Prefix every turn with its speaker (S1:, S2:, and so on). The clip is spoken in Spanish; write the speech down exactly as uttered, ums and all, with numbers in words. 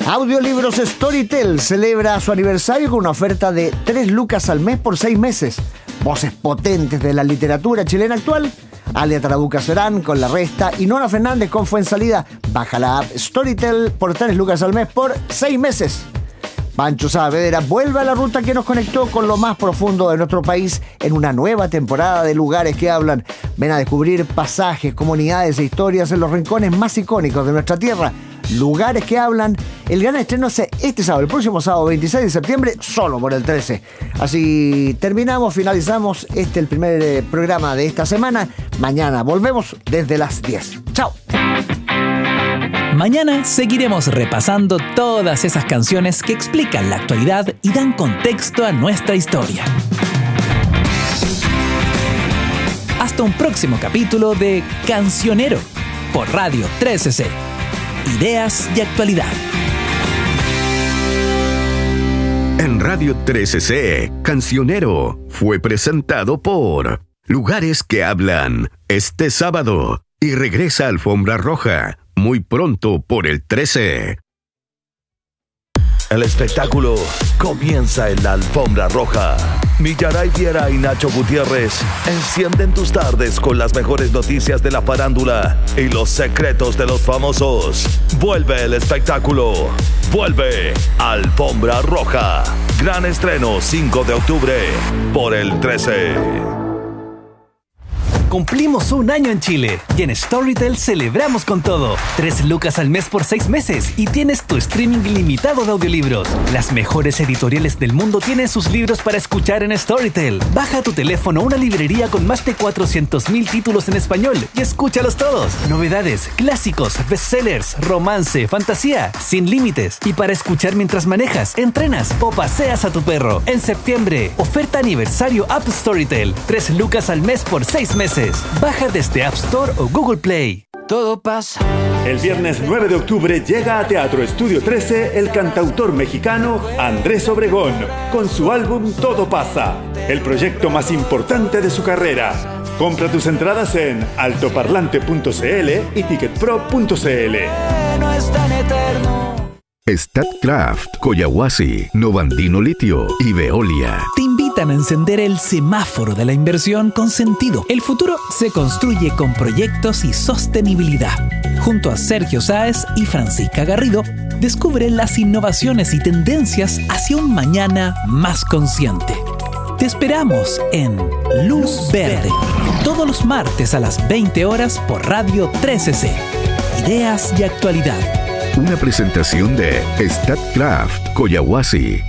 S1: Audiolibros Storytel celebra su aniversario con una oferta de tres lucas al mes por seis meses. Voces potentes de la literatura chilena actual. Alia Trabuca Serán con La Resta y Nora Fernández con Fuensalida. Baja la app Storytel por tres lucas al mes por seis meses. Pancho Saavedra vuelve a la ruta que nos conectó con lo más profundo de nuestro país en una nueva temporada de Lugares que Hablan. Ven a descubrir pasajes, comunidades e historias en los rincones más icónicos de nuestra tierra. Lugares que Hablan. El gran estreno es este sábado, el próximo sábado veintiséis de septiembre, solo por el trece. Así terminamos, finalizamos este el primer eh, programa de esta semana. Mañana volvemos desde las diez. ¡Chao!
S2: Mañana seguiremos repasando todas esas canciones que explican la actualidad y dan contexto a nuestra historia. Hasta un próximo capítulo de Cancionero por Radio trece C. Ideas y actualidad.
S3: En Radio trece C, Cancionero fue presentado por Lugares que Hablan este sábado y regresa Alfombra Roja muy pronto por el trece.
S4: El espectáculo comienza en la Alfombra Roja. Millaray Viera y Nacho Gutiérrez encienden tus tardes con las mejores noticias de la farándula y los secretos de los famosos. Vuelve el espectáculo. Vuelve Alfombra Roja. Gran estreno cinco de octubre por el trece.
S2: Cumplimos un año en Chile y en Storytel celebramos con todo. Tres lucas al mes por seis meses y tienes tu streaming ilimitado de audiolibros. Las mejores editoriales del mundo tienen sus libros para escuchar en Storytel. Baja a tu teléfono una librería con más de cuatrocientos mil títulos en español y escúchalos todos. Novedades, clásicos, bestsellers, romance, fantasía, sin límites. Y para escuchar mientras manejas, entrenas o paseas a tu perro. En septiembre, oferta aniversario App Storytel. Tres lucas al mes por seis meses. Baja desde App Store o Google Play.
S5: Todo pasa.
S6: El viernes nueve de octubre llega a Teatro Estudio trece el cantautor mexicano Andrés Obregón con su álbum Todo Pasa, el proyecto más importante de su carrera. Compra tus entradas en altoparlante punto c l y ticketpro punto c l.
S5: No es tan eterno.
S3: Statkraft, Coyahuasi, Novandino Litio y Veolia
S2: Te invitan a encender el semáforo de la inversión con sentido. El futuro se construye con proyectos y sostenibilidad. Junto a Sergio Sáez y Francisca Garrido, descubre las innovaciones y tendencias hacia un mañana más consciente. Te esperamos en Luz Verde, todos los martes a las veinte horas por Radio trece C. Ideas y actualidad.
S3: Una presentación de Statkraft, Coyahuasi.